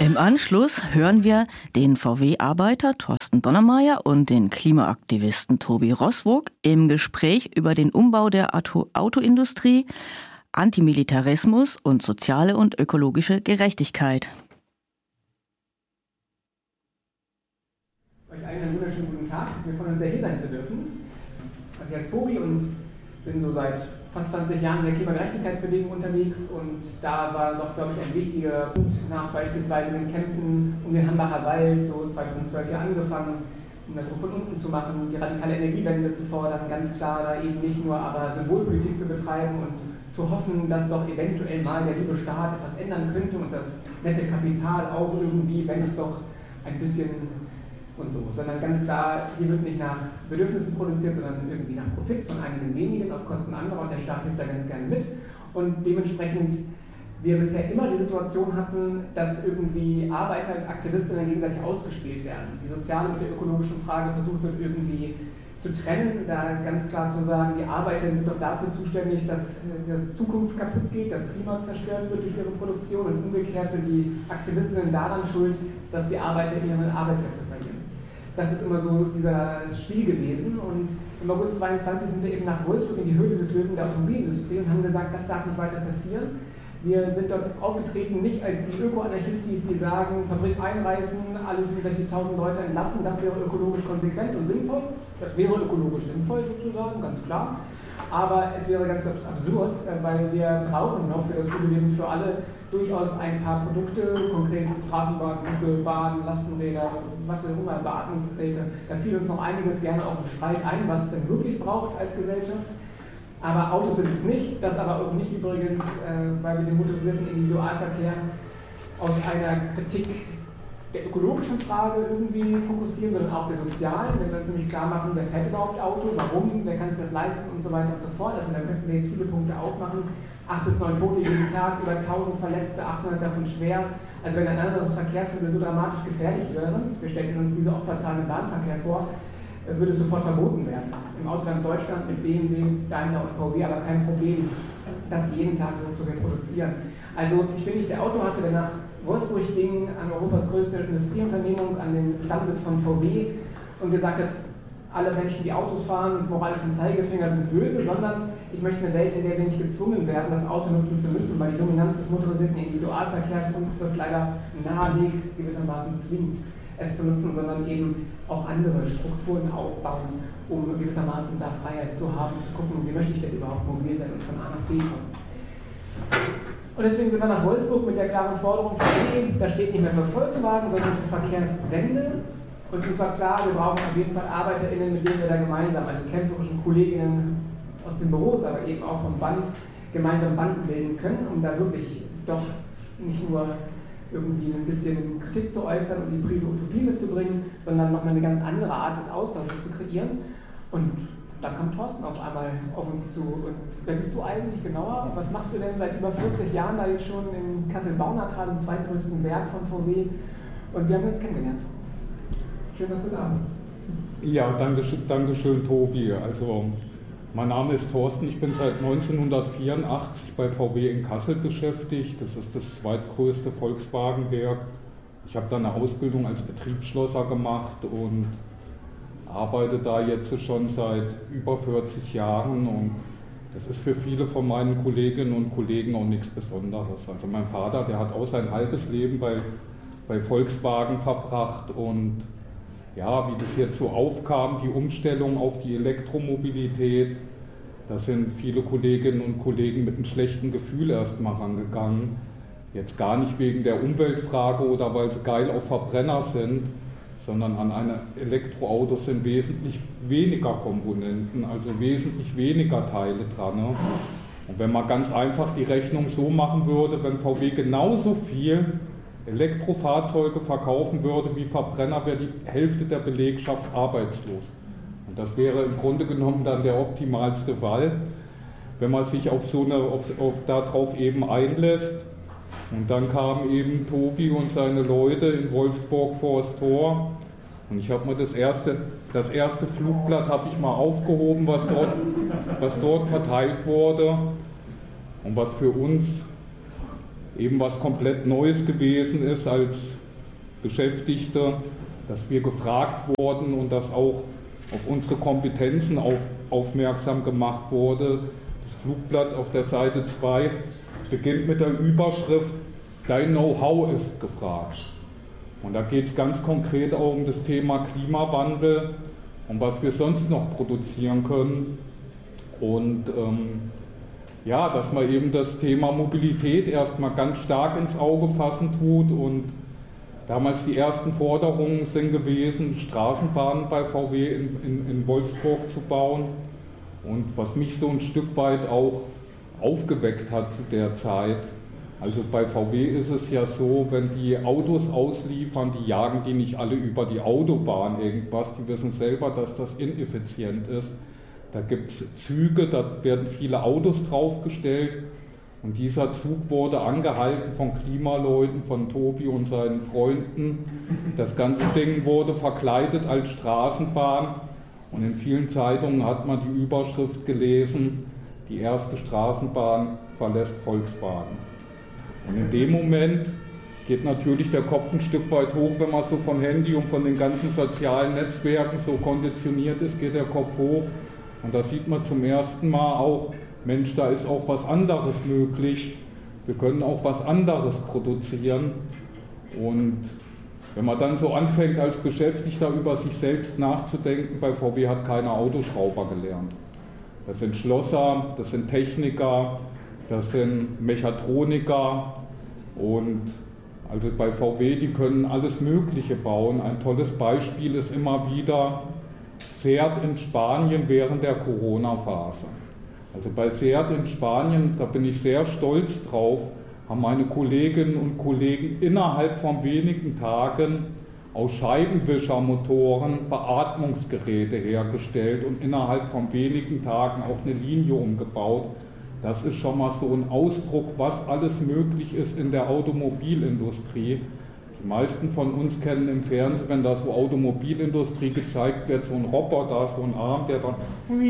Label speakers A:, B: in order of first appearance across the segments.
A: Im Anschluss hören wir den VW-Arbeiter Thorsten Donnermeier und den Klimaaktivisten Tobi Roswog im Gespräch über den Umbau der Autoindustrie, Antimilitarismus und soziale und ökologische Gerechtigkeit.
B: Euch allen einen wunderschönen guten Tag. Wir freuen uns sehr, hier sein zu dürfen. Also ich heiße Tobi und bin so seit fast 20 Jahren in der Klimagerechtigkeitsbewegung unterwegs, und da war doch, glaube ich, ein wichtiger Punkt nach beispielsweise den Kämpfen um den Hambacher Wald, so 2012 hier angefangen, um das von unten zu machen, die radikale Energiewende zu fordern, ganz klar da eben nicht nur aber Symbolpolitik zu betreiben und zu hoffen, dass doch eventuell mal der liebe Staat etwas ändern könnte und das nette Kapital auch irgendwie, wenn es doch ein bisschen und so, sondern ganz klar, hier wird nicht nach Bedürfnissen produziert, sondern irgendwie nach Profit von einigen wenigen auf Kosten anderer, und der Staat hilft da ganz gerne mit. Und dementsprechend wir bisher immer die Situation hatten, dass irgendwie Arbeiter und Aktivistinnen gegenseitig ausgespielt werden. Die soziale mit der ökologischen Frage versucht wird irgendwie zu trennen, da ganz klar zu sagen, die Arbeiter sind doch dafür zuständig, dass die Zukunft kaputt geht, das Klima zerstört wird durch ihre Produktion, und umgekehrt sind die Aktivistinnen daran schuld, dass die Arbeiter ihre Arbeitsplätze verlieren. Das ist immer so dieser Spiel gewesen, und im August 22 sind wir eben nach Wolfsburg in die Höhle des Löwen der Automobilindustrie und haben gesagt, das darf nicht weiter passieren. Wir sind dort aufgetreten nicht als die Öko-Anarchistis, die sagen, Fabrik einreißen, alle 65.000 Leute entlassen, das wäre ökologisch konsequent und sinnvoll. Das wäre ökologisch sinnvoll sozusagen, ganz klar. Aber es wäre ganz absurd, weil wir brauchen noch für das gute Leben für alle durchaus ein paar Produkte, konkret Straßenbahn, Busse, Bahn, Lastenräder, was auch immer, Beatmungsgeräte. Da fiel uns noch einiges gerne auch im Streit ein, was es denn wirklich braucht als Gesellschaft. Aber Autos sind es nicht, das aber auch nicht übrigens, weil wir den motorisierten Individualverkehr aus einer Kritik der ökologischen Frage irgendwie fokussieren, sondern auch der sozialen, wenn wir uns nämlich klar machen, wer fährt überhaupt Auto, warum, wer kann sich das leisten und so weiter und so fort. Also da könnten wir jetzt viele Punkte aufmachen. 8 bis 9 Tote jeden Tag, über 1000 Verletzte, 800 davon schwer. Also wenn ein anderes Verkehrsmittel so dramatisch gefährlich wäre, wir stellen uns diese Opferzahlen im Bahnverkehr vor, würde es sofort verboten werden. Im Autoland Deutschland mit BMW, Daimler und VW, aber kein Problem, das jeden Tag so zu reproduzieren. Also ich bin nicht der Autohasser, der nach Wolfsburg ging, an Europas größte Industrieunternehmung, an den Stammsitz von VW, und gesagt hat, alle Menschen, die Autos fahren mit moralischen Zeigefinger, sind böse, sondern ich möchte eine Welt, in der wir nicht gezwungen werden, das Auto nutzen zu müssen, weil die Dominanz des motorisierten Individualverkehrs uns das leider nahelegt, gewissermaßen zwingt, es zu nutzen, sondern eben auch andere Strukturen aufbauen, um gewissermaßen da Freiheit zu haben, zu gucken, wie möchte ich denn überhaupt mobil sein und von A nach B kommen. Und deswegen sind wir nach Wolfsburg mit der klaren Forderung von da steht nicht mehr für Volkswagen, sondern für Verkehrswende. Und uns war klar, wir brauchen auf jeden Fall ArbeiterInnen, mit denen wir da gemeinsam, also kämpferischen KollegInnen aus den Büros, aber eben auch vom Band, gemeinsam Banden bilden können, um da wirklich doch nicht nur irgendwie ein bisschen Kritik zu äußern und die Prise Utopie mitzubringen, sondern nochmal eine ganz andere Art des Austausches zu kreieren. Und da kam Thorsten auf einmal auf uns zu. Und wer bist du eigentlich genauer? Was machst du denn seit über 40 Jahren da jetzt schon in Kassel-Baunatal, dem zweitgrößten Werk von VW? Und wir haben uns kennengelernt. Schön, dass du da bist.
C: Ja, danke schön, Tobi. Also, mein Name ist Thorsten. Ich bin seit 1984 bei VW in Kassel beschäftigt. Das ist das zweitgrößte Volkswagenwerk. Ich habe da eine Ausbildung als Betriebsschlosser gemacht und arbeite da jetzt schon seit über 40 Jahren, und das ist für viele von meinen Kolleginnen und Kollegen auch nichts Besonderes. Also mein Vater, der hat auch sein halbes Leben bei Volkswagen verbracht, und ja, wie das jetzt so aufkam, die Umstellung auf die Elektromobilität, da sind viele Kolleginnen und Kollegen mit einem schlechten Gefühl erstmal rangegangen. Jetzt gar nicht wegen der Umweltfrage oder weil sie geil auf Verbrenner sind, sondern an einem Elektroauto sind wesentlich weniger Komponenten, also wesentlich weniger Teile dran. Ne? Und wenn man ganz einfach die Rechnung so machen würde, wenn VW genauso viel Elektrofahrzeuge verkaufen würde wie Verbrenner, wäre die Hälfte der Belegschaft arbeitslos. Und das wäre im Grunde genommen dann der optimalste Fall, wenn man sich darauf eben einlässt. Und dann kamen eben Tobi und seine Leute in Wolfsburg vor das Tor. Und ich habe mir das erste Flugblatt habe ich mal aufgehoben, was dort verteilt wurde. Und was für uns eben was komplett Neues gewesen ist als Beschäftigte, dass wir gefragt wurden und dass auch auf unsere Kompetenzen aufmerksam gemacht wurde. Das Flugblatt auf der Seite 2 beginnt mit der Überschrift "Dein Know-how ist gefragt". Und da geht es ganz konkret auch um das Thema Klimawandel und was wir sonst noch produzieren können. Und ja, dass man eben das Thema Mobilität erstmal ganz stark ins Auge fassen tut. Und damals die ersten Forderungen sind gewesen, Straßenbahnen bei VW in Wolfsburg zu bauen. Und was mich so ein Stück weit auch aufgeweckt hat zu der Zeit, also bei VW ist es ja so, wenn die Autos ausliefern, die jagen die nicht alle über die Autobahn irgendwas, die wissen selber, dass das ineffizient ist. Da gibt es Züge, da werden viele Autos draufgestellt und dieser Zug wurde angehalten von Klimaleuten, von Tobi und seinen Freunden. Das ganze Ding wurde verkleidet als Straßenbahn und in vielen Zeitungen hat man die Überschrift gelesen, die erste Straßenbahn verlässt Volkswagen. Und in dem Moment geht natürlich der Kopf ein Stück weit hoch, wenn man so vom Handy und von den ganzen sozialen Netzwerken so konditioniert ist, geht der Kopf hoch. Und da sieht man zum ersten Mal auch, Mensch, da ist auch was anderes möglich. Wir können auch was anderes produzieren. Und wenn man dann so anfängt, als Beschäftigter über sich selbst nachzudenken, bei VW hat keiner Autoschrauber gelernt. Das sind Schlosser, das sind Techniker, das sind Mechatroniker und also bei VW, die können alles Mögliche bauen. Ein tolles Beispiel ist immer wieder Seat in Spanien während der Corona-Phase. Also bei Seat in Spanien, da bin ich sehr stolz drauf, haben meine Kolleginnen und Kollegen innerhalb von wenigen Tagen aus Scheibenwischermotoren Beatmungsgeräte hergestellt und innerhalb von wenigen Tagen auch eine Linie umgebaut. Das ist schon mal so ein Ausdruck, was alles möglich ist in der Automobilindustrie. Die meisten von uns kennen im Fernsehen, wenn da so Automobilindustrie gezeigt wird, so ein Roboter, so ein Arm, der dann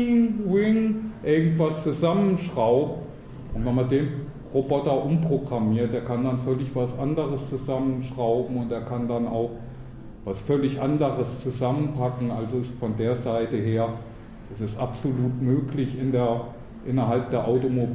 C: irgendwas zusammenschraubt. Und wenn man den Roboter umprogrammiert, der kann dann völlig was anderes zusammenschrauben und der kann dann auch was völlig anderes zusammenpacken. Also ist von der Seite her, es ist absolut möglich, innerhalb der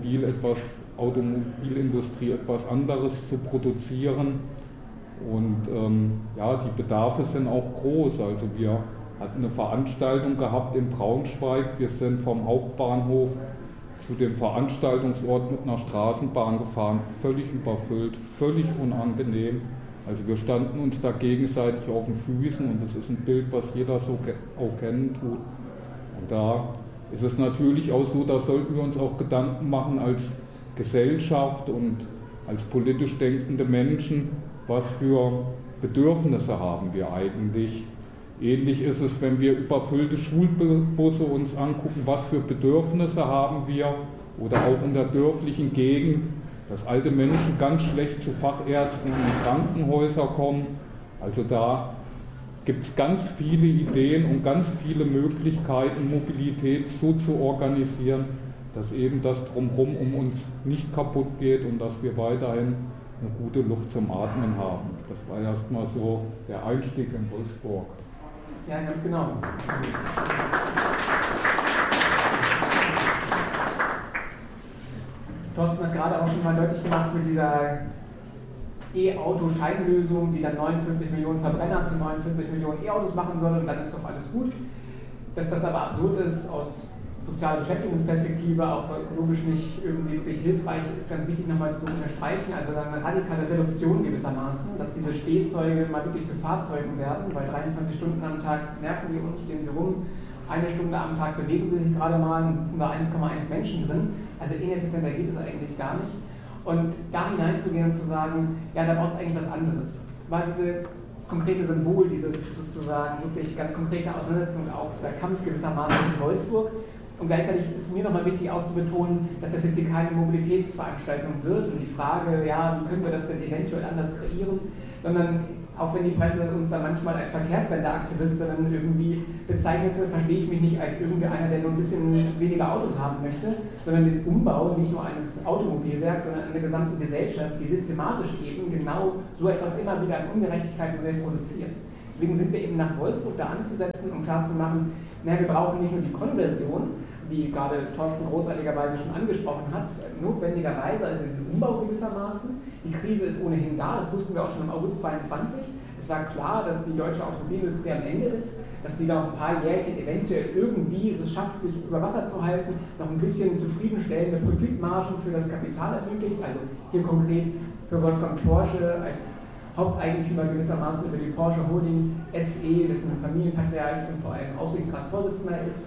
C: Automobilindustrie etwas anderes zu produzieren. Und ja, die Bedarfe sind auch groß. Also wir hatten eine Veranstaltung gehabt in Braunschweig. Wir sind vom Hauptbahnhof zu dem Veranstaltungsort mit einer Straßenbahn gefahren, völlig überfüllt, völlig unangenehm. Also wir standen uns da gegenseitig auf den Füßen und das ist ein Bild, was jeder so auch kennen tut. Und da ist es natürlich auch so, da sollten wir uns auch Gedanken machen als Gesellschaft und als politisch denkende Menschen, was für Bedürfnisse haben wir eigentlich. Ähnlich ist es, wenn wir überfüllte Schulbusse uns angucken, was für Bedürfnisse haben wir, oder auch in der dörflichen Gegend, dass alte Menschen ganz schlecht zu Fachärzten in die Krankenhäuser kommen. Also da gibt es ganz viele Ideen und ganz viele Möglichkeiten, Mobilität so zu organisieren, dass eben das Drumherum um uns nicht kaputt geht und dass wir weiterhin eine gute Luft zum Atmen haben. Das war erstmal so der Einstieg in Wolfsburg.
B: Ja, ganz genau. Thorsten hat gerade auch schon mal deutlich gemacht mit dieser E-Auto-Scheinlösung, die dann 49 Millionen Verbrenner zu 49 Millionen E-Autos machen soll und dann ist doch alles gut. Dass das aber absurd ist aus sozialer Beschäftigungsperspektive, auch ökologisch nicht irgendwie wirklich hilfreich, ist ganz wichtig nochmal zu unterstreichen. Also dann eine radikale Reduktion gewissermaßen, dass diese Stehzeuge mal wirklich zu Fahrzeugen werden, weil 23 Stunden am Tag nerven die uns, stehen sie rum. 1 Stunde am Tag bewegen sie sich gerade mal und sitzen da 1,1 Menschen drin. Also ineffizienter geht es eigentlich gar nicht. Und da hineinzugehen und zu sagen, ja, da braucht es eigentlich was anderes. Weil das konkrete Symbol, dieses sozusagen wirklich ganz konkrete Auseinandersetzung, auch der Kampf gewissermaßen in Wolfsburg, Und gleichzeitig ist mir nochmal wichtig auch zu betonen, dass das jetzt hier keine Mobilitätsveranstaltung wird und die Frage, ja, wie können wir das denn eventuell anders kreieren, sondern auch wenn die Presse uns da manchmal als Verkehrswendeaktivistinnen irgendwie bezeichnete, verstehe ich mich nicht als irgendwie einer, der nur ein bisschen weniger Autos haben möchte, sondern den Umbau nicht nur eines Automobilwerks, sondern einer gesamten Gesellschaft, die systematisch eben genau so etwas immer wieder an Ungerechtigkeiten produziert. Deswegen sind wir eben nach Wolfsburg da anzusetzen, um klarzumachen, naja, wir brauchen nicht nur die Konversion, die gerade Thorsten großartigerweise schon angesprochen hat, notwendigerweise, also den Umbau gewissermaßen. Die Krise ist ohnehin da, das wussten wir auch schon im August 2022. Es war klar, dass die deutsche Automobilindustrie am Ende ist, dass sie noch ein paar Jährchen eventuell irgendwie es schafft, sich über Wasser zu halten, noch ein bisschen zufriedenstellende Profitmargen für das Kapital ermöglicht, also hier konkret für Wolfgang Porsche als Haupteigentümer gewissermaßen über die Porsche Holding SE, dessen Familienpatriarch und vor allem Aufsichtsratsvorsitzender ist,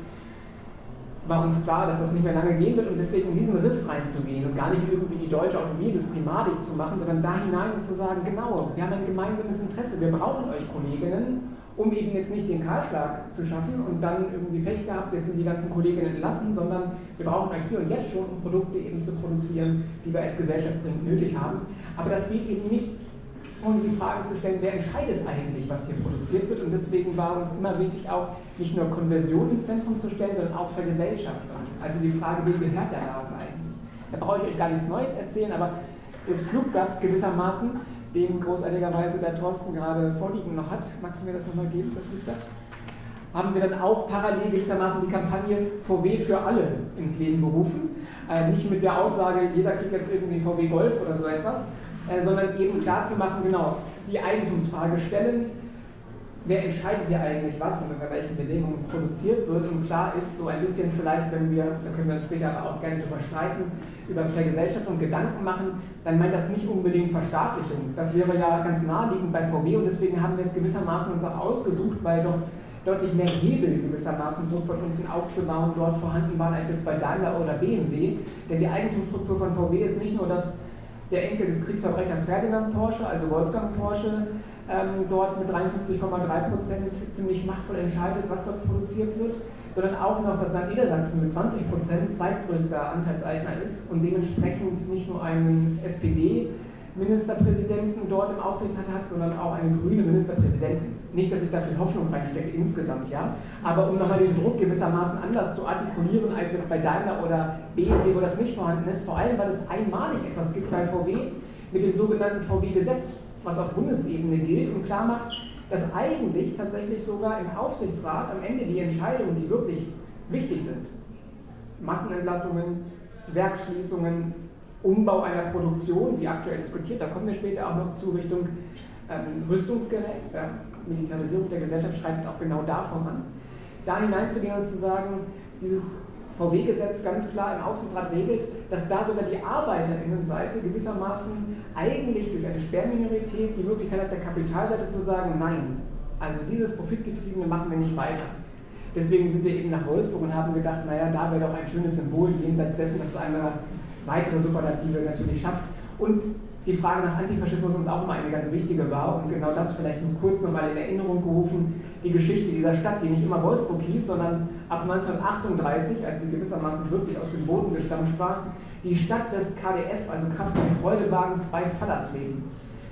B: war uns klar, dass das nicht mehr lange gehen wird und deswegen in diesen Riss reinzugehen und gar nicht irgendwie die deutsche Automobilindustrie madig zu machen, sondern da hinein zu sagen, genau, wir haben ein gemeinsames Interesse, wir brauchen euch Kolleginnen, um eben jetzt nicht den Kahlschlag zu schaffen und dann irgendwie Pech gehabt, jetzt sind die ganzen Kolleginnen entlassen, sondern wir brauchen euch hier und jetzt schon, um Produkte eben zu produzieren, die wir als Gesellschaft dringend nötig haben. Aber das geht eben nicht, um die Frage zu stellen, wer entscheidet eigentlich, was hier produziert wird. Und deswegen war uns immer wichtig, auch nicht nur Konversion ins Zentrum zu stellen, sondern auch Vergesellschaftung. Also die Frage, wem gehört der Laden eigentlich? Da brauche ich euch gar nichts Neues erzählen, aber das Flugblatt gewissermaßen, den großartigerweise der Thorsten gerade vorliegen noch hat, magst du mir das nochmal geben, das Flugblatt? Haben wir dann auch parallel gewissermaßen die Kampagne VW für alle ins Leben berufen. Nicht mit der Aussage, jeder kriegt jetzt irgendwie einen VW Golf oder so etwas, sondern eben klar zu machen, genau, die Eigentumsfrage stellend, wer entscheidet hier eigentlich was und unter welchen Bedingungen produziert wird. Und klar ist so ein bisschen vielleicht, wenn wir, da können wir uns später aber auch gerne drüber streiten, über Vergesellschaftung und Gedanken machen, dann meint das nicht unbedingt Verstaatlichung. Das wäre ja ganz naheliegend bei VW und deswegen haben wir es gewissermaßen uns auch ausgesucht, weil doch deutlich mehr Hebel gewissermaßen Druck von unten aufzubauen dort vorhanden waren als jetzt bei Daimler oder BMW. Denn die Eigentumsstruktur von VW ist nicht nur das der Enkel des Kriegsverbrechers Ferdinand Porsche, also Wolfgang Porsche, dort mit 53,3% ziemlich machtvoll entscheidet, was dort produziert wird, sondern auch noch das Land Niedersachsen mit 20% zweitgrößter Anteilseigner ist und dementsprechend nicht nur einen SPD-Ministerpräsidenten dort im Aufsichtsrat hat, sondern auch eine grüne Ministerpräsidentin. Nicht, dass ich da viel Hoffnung reinstecke insgesamt, ja, aber um nochmal den Druck gewissermaßen anders zu artikulieren als jetzt bei Daimler oder BMW, wo das nicht vorhanden ist, vor allem weil es einmalig etwas gibt bei VW mit dem sogenannten VW-Gesetz, was auf Bundesebene gilt und klar macht, dass eigentlich tatsächlich sogar im Aufsichtsrat am Ende die Entscheidungen, die wirklich wichtig sind, Massenentlassungen, Werksschließungen, Umbau einer Produktion, wie aktuell diskutiert, da kommen wir später auch noch zu Richtung Rüstungsgerät, Militarisierung der Gesellschaft schreitet auch genau davon an. Da hineinzugehen und zu sagen, dieses VW-Gesetz ganz klar im Aufsichtsrat regelt, dass da sogar die ArbeiterInnenseite gewissermaßen eigentlich durch eine Sperrminorität die Möglichkeit hat, der Kapitalseite zu sagen, nein, also dieses Profitgetriebene machen wir nicht weiter. Deswegen sind wir eben nach Wolfsburg und haben gedacht, naja, da wäre doch ein schönes Symbol, jenseits dessen, dass es eine weitere Superlative natürlich schafft. Und die Frage nach Antifaschismus uns auch immer eine ganz wichtige war und genau das vielleicht nur kurz nochmal in Erinnerung gerufen, die Geschichte dieser Stadt, die nicht immer Wolfsburg hieß, sondern ab 1938, als sie gewissermaßen wirklich aus dem Boden gestampft war, die Stadt des KdF, also Kraft- und Freudewagens bei Fallersleben.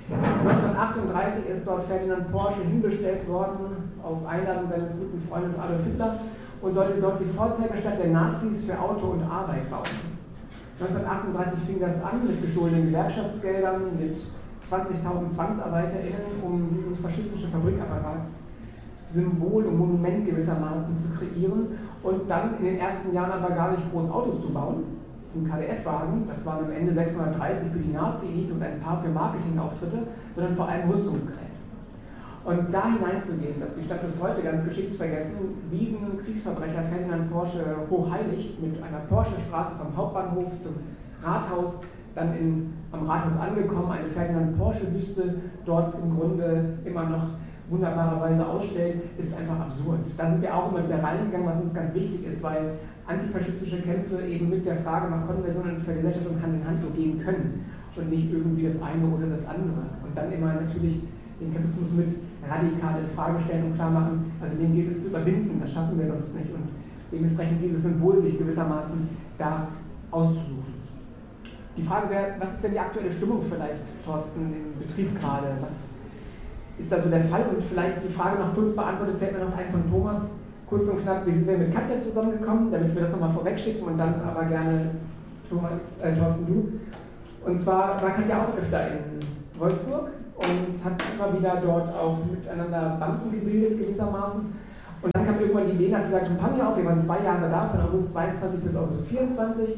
B: 1938 ist dort Ferdinand Porsche hinbestellt worden, auf Einladung seines guten Freundes Adolf Hitler und sollte dort die Vorzeigestadt der Nazis für Auto und Arbeit bauen. 1938 fing das an mit gestohlenen Gewerkschaftsgeldern, mit 20.000 ZwangsarbeiterInnen, um dieses faschistische Fabrikapparatssymbol und Monument gewissermaßen zu kreieren und dann in den ersten Jahren aber gar nicht groß Autos zu bauen. Zum KdF-Wagen, das waren am Ende 630 für die Nazi-Elite und ein paar für Marketingauftritte, sondern vor allem Rüstungsgerät. Und da hineinzugehen, dass die Stadt bis heute ganz geschichtsvergessen diesen Kriegsverbrecher Ferdinand Porsche hochheiligt, mit einer Porsche-Straße vom Hauptbahnhof zum Rathaus, dann am Rathaus angekommen, eine Ferdinand Porsche-Büste dort im Grunde immer noch wunderbarerweise ausstellt, ist einfach absurd. Da sind wir auch immer wieder reingegangen, was uns ganz wichtig ist, weil antifaschistische Kämpfe eben mit der Frage nach Konversion und Vergesellschaftung Hand in Hand nur gehen können und nicht irgendwie das eine oder das andere. Und dann immer natürlich den Kapitalismus mit radikal in Frage stellen und klar machen, also den gilt es zu überwinden, das schaffen wir sonst nicht. Und dementsprechend dieses Symbol sich gewissermaßen da auszusuchen. Die Frage wäre, was ist denn die aktuelle Stimmung vielleicht, Thorsten, im Betrieb gerade? Was ist da so der Fall? Und vielleicht die Frage noch kurz beantwortet, fällt mir noch ein von Thomas, kurz und knapp, wie sind wir mit Katja zusammengekommen, damit wir das nochmal vorwegschicken und dann aber gerne Thorsten, du. Und zwar war Katja auch öfter in Wolfsburg und hat immer wieder dort auch miteinander Banden gebildet gewissermaßen. Und dann kam irgendwann die Idee, hat gesagt, passen wir auf, wir waren 2 Jahre da, von August 22 bis August 24.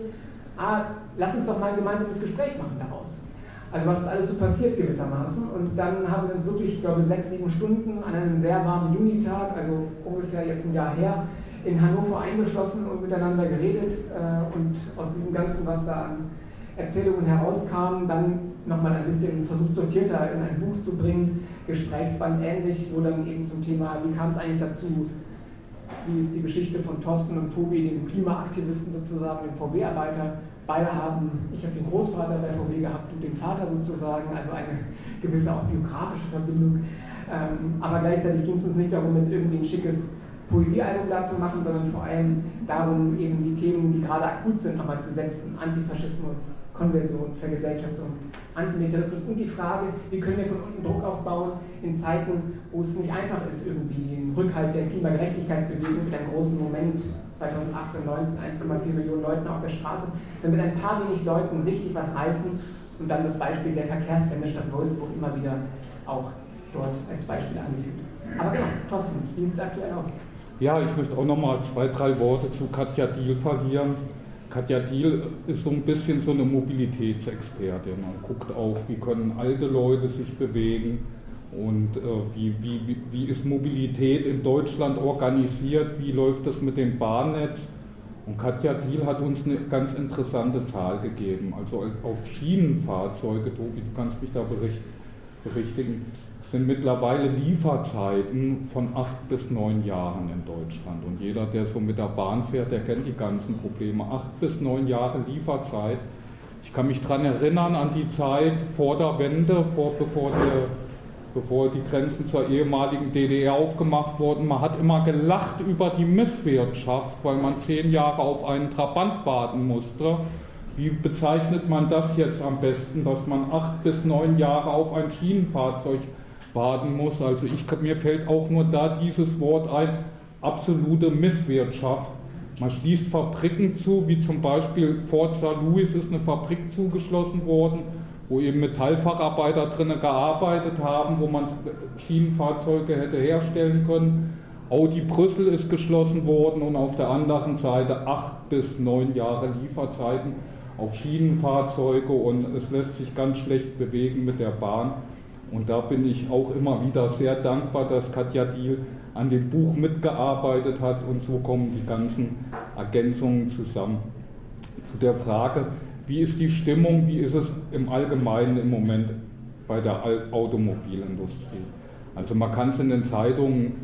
B: Lass uns doch mal ein gemeinsames Gespräch machen daraus. Also was ist alles so passiert gewissermaßen. Und dann haben wir uns wirklich, ich glaube, 6, 7 Stunden an einem sehr warmen Junitag, also ungefähr jetzt ein Jahr her, in Hannover eingeschlossen und miteinander geredet. Und aus diesem Ganzen, was da an Erzählungen herauskam, dann nochmal ein bisschen versucht, sortierter in ein Buch zu bringen, Gesprächsband ähnlich, wo dann eben zum Thema, wie kam es eigentlich dazu, wie ist die Geschichte von Thorsten und Tobi, dem Klimaaktivisten sozusagen, dem VW-Arbeiter. Beide haben, ich habe den Großvater bei VW gehabt, du den Vater sozusagen, also eine gewisse auch biografische Verbindung. Aber gleichzeitig ging es uns nicht darum, jetzt irgendwie ein schickes Poesiealbum da zu machen, sondern vor allem darum, eben die Themen, die gerade akut sind, nochmal zu setzen. Antifaschismus, Konversion, Vergesellschaftung, Antimilitarismus und die Frage, wie können wir von unten Druck aufbauen in Zeiten, wo es nicht einfach ist, irgendwie den Rückhalt der Klimagerechtigkeitsbewegung mit einem großen Moment 2018, 19, 1,4 Millionen Leuten auf der Straße, dann mit ein paar wenig Leuten richtig was reißen und dann das Beispiel der Verkehrswende Stadt Wolfsburg immer wieder auch dort als Beispiel angeführt. Aber genau, Thorsten, wie sieht es aktuell aus?
C: Ja, ich möchte auch nochmal 2, 3 Worte zu Katja Diehl verlieren. Katja Diehl ist so ein bisschen so eine Mobilitätsexpertin. Man guckt auch, wie können alte Leute sich bewegen und wie ist Mobilität in Deutschland organisiert, wie läuft das mit dem Bahnnetz. Und Katja Diehl hat uns eine ganz interessante Zahl gegeben. Also auf Schienenfahrzeuge, Tobi, du kannst mich da berichtigen, sind mittlerweile Lieferzeiten von 8 bis 9 Jahren in Deutschland. Und jeder, der so mit der Bahn fährt, der kennt die ganzen Probleme. 8 bis 9 Jahre Lieferzeit. Ich kann mich daran erinnern an die Zeit vor der Wende, bevor die Grenzen zur ehemaligen DDR aufgemacht wurden. Man hat immer gelacht über die Misswirtschaft, weil man 10 Jahre auf einen Trabant warten musste. Wie bezeichnet man das jetzt am besten, dass man 8 bis 9 Jahre auf ein Schienenfahrzeug warten muss? Also mir fällt auch nur da dieses Wort ein, absolute Misswirtschaft. Man schließt Fabriken zu, wie zum Beispiel Fort St. Louis ist eine Fabrik zugeschlossen worden, wo eben Metallfacharbeiter drinnen gearbeitet haben, wo man Schienenfahrzeuge hätte herstellen können. Audi Brüssel ist geschlossen worden und auf der anderen Seite 8 bis 9 Jahre Lieferzeiten auf Schienenfahrzeuge und es lässt sich ganz schlecht bewegen mit der Bahn. Und da bin ich auch immer wieder sehr dankbar, dass Katja Diehl an dem Buch mitgearbeitet hat und so kommen die ganzen Ergänzungen zusammen. Zu der Frage, wie ist die Stimmung, wie ist es im Allgemeinen im Moment bei der Automobilindustrie? Also man kann es in den Zeitungen,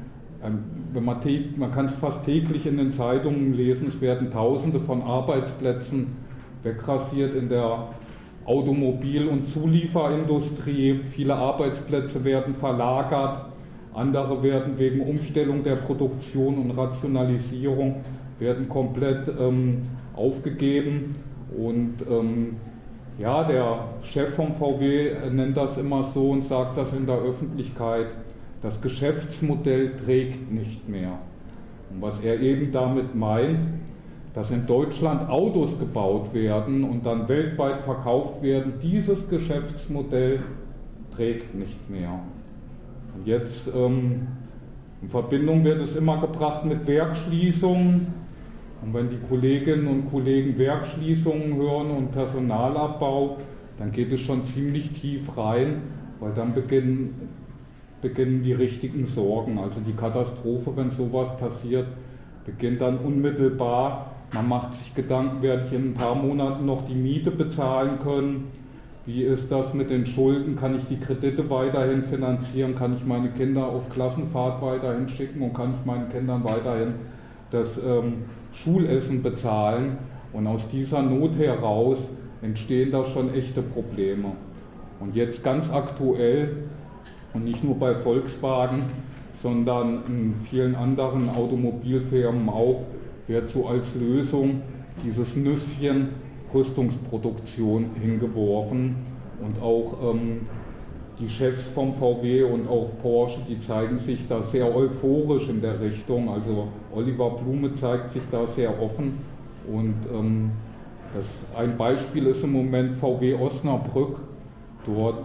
C: man kann es fast täglich in den Zeitungen lesen, es werden Tausende von Arbeitsplätzen wegrasiert in der Automobil- und Zulieferindustrie. Viele Arbeitsplätze werden verlagert, andere werden wegen Umstellung der Produktion und Rationalisierung werden komplett aufgegeben. Und ja, der Chef vom VW nennt das immer so und sagt das in der Öffentlichkeit, das Geschäftsmodell trägt nicht mehr. Und was er eben damit meint, dass in Deutschland Autos gebaut werden und dann weltweit verkauft werden, dieses Geschäftsmodell trägt nicht mehr. Und jetzt in Verbindung wird es immer gebracht mit Werksschließungen. Und wenn die Kolleginnen und Kollegen Werksschließungen hören und Personalabbau, dann geht es schon ziemlich tief rein, weil dann beginnen die richtigen Sorgen. Also die Katastrophe, wenn sowas passiert, beginnt dann unmittelbar. Man macht sich Gedanken, werde ich in ein paar Monaten noch die Miete bezahlen können? Wie ist das mit den Schulden? Kann ich die Kredite weiterhin finanzieren? Kann ich meine Kinder auf Klassenfahrt weiterhin schicken? Und kann ich meinen Kindern weiterhin das Schulessen bezahlen? Und aus dieser Not heraus entstehen da schon echte Probleme. Und jetzt ganz aktuell, und nicht nur bei Volkswagen, sondern in vielen anderen Automobilfirmen auch, wird so als Lösung dieses Nüsschen Rüstungsproduktion hingeworfen. Und auch die Chefs vom VW und auch Porsche, die zeigen sich da sehr euphorisch in der Richtung. Also Oliver Blume zeigt sich da sehr offen. Und ein Beispiel ist im Moment VW Osnabrück. Dort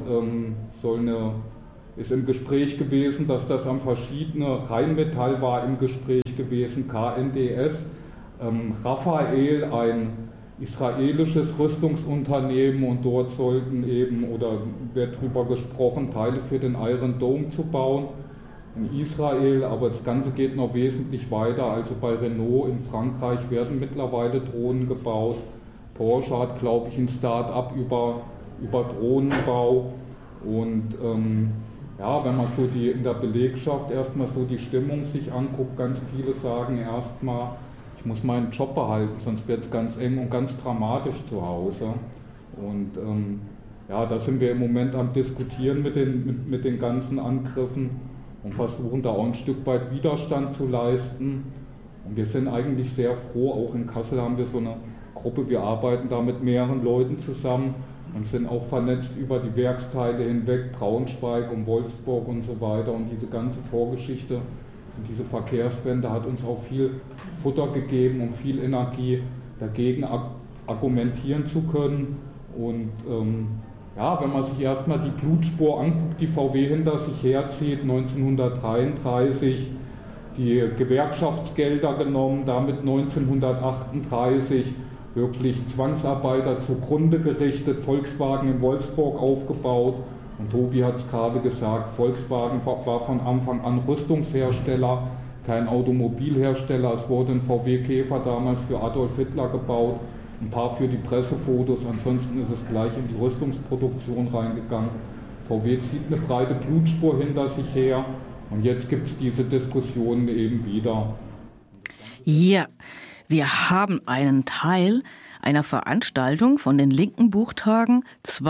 C: ist im Gespräch gewesen, dass das an verschiedene Rheinmetall war im Gespräch gewesen, KNDS, Rafael, ein israelisches Rüstungsunternehmen, und dort sollten eben, oder wird darüber gesprochen, Teile für den Iron Dome zu bauen in Israel, aber das Ganze geht noch wesentlich weiter. Also bei Renault in Frankreich werden mittlerweile Drohnen gebaut. Porsche hat, glaube ich, ein Start-up über Drohnenbau. Und wenn man so in der Belegschaft erstmal so die Stimmung sich anguckt, ganz viele sagen erstmal, ich muss meinen Job behalten, sonst wird es ganz eng und ganz dramatisch zu Hause. Und da sind wir im Moment am Diskutieren mit den ganzen Angriffen und versuchen da auch ein Stück weit Widerstand zu leisten. Und wir sind eigentlich sehr froh, auch in Kassel haben wir so eine Gruppe, wir arbeiten da mit mehreren Leuten zusammen und sind auch vernetzt über die Werksteile hinweg, Braunschweig und Wolfsburg und so weiter. Und diese ganze Vorgeschichte und diese Verkehrswende hat uns auch viel Futter gegeben und viel Energie, dagegen argumentieren zu können. Und wenn man sich erstmal die Blutspur anguckt, die VW hinter sich herzieht, 1933 die Gewerkschaftsgelder genommen, damit 1938 wirklich Zwangsarbeiter zugrunde gerichtet, Volkswagen in Wolfsburg aufgebaut. Und Tobi hat es gerade gesagt, Volkswagen war von Anfang an Rüstungshersteller, kein Automobilhersteller. Es wurde ein VW Käfer damals für Adolf Hitler gebaut, ein paar für die Pressefotos, ansonsten ist es gleich in die Rüstungsproduktion reingegangen. VW zieht eine breite Blutspur hinter sich her und jetzt gibt es diese Diskussionen eben wieder.
A: Ja, wir haben einen Teil einer Veranstaltung von den Linken Buchtagen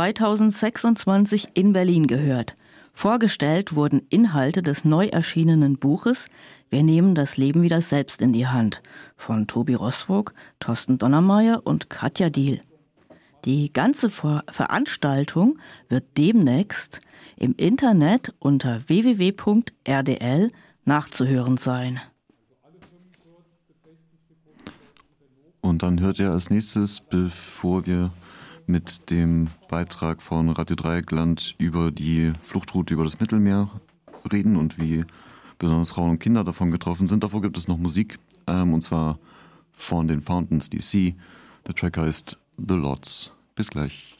A: 2026 in Berlin gehört. Vorgestellt wurden Inhalte des neu erschienenen Buches Wir nehmen das Leben wieder selbst in die Hand von Tobi Roßvogt, Thorsten Donnermeier und Katja Diehl. Die ganze Veranstaltung wird demnächst im Internet unter www.rdl nachzuhören sein.
D: Und dann hört ihr als nächstes, bevor wir mit dem Beitrag von Radio Dreieckland über die Fluchtroute über das Mittelmeer reden und wie besonders Frauen und Kinder davon getroffen sind. Davor gibt es noch Musik, und zwar von den Fountains DC. Der Track heißt The Lots. Bis gleich.